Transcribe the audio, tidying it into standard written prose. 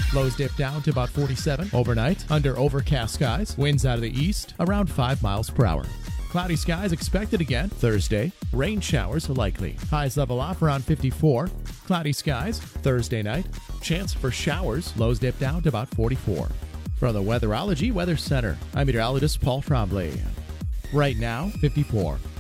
Lows dip down to about 47. Overnight, under overcast skies. Winds out of the east, around 5 miles per hour. Cloudy skies expected again Thursday. Rain showers likely. Highs level off around 54. Cloudy skies Thursday night. Chance for showers. Lows dip down to about 44. From the Weatherology Weather Center, I'm meteorologist Paul Trombley. Right now, 54.